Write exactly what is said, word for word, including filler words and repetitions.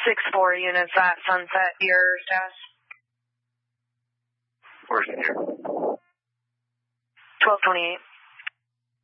six four units at Sunset, your status? Where's it here? twelve twenty-eight.